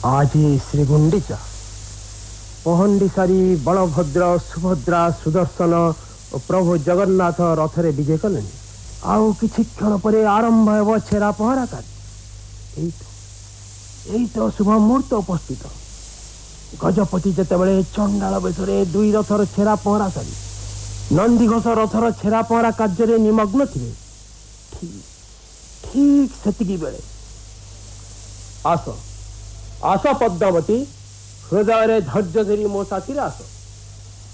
आज श्री गुंडीचा पहंडी सारी बलभद्र सुभद्रा सुदर्शन और प्रभु जगन्नाथ रथरे विजय कले आउ किछि क्षण पर आरंभ हेब छेरा पहरा कार्य तो शुभ मुहूर्त उपस्थित गजपति जितेबाला चंडाल बेशरे दुई रथर छेरा पहरा सारी नंदीघोष रथर छेरा पहरा कार्य निमग्न थे ठीक सेतिकी बेले आस आस पद्मावती हृदय धैर्य धरी मो साथी आस।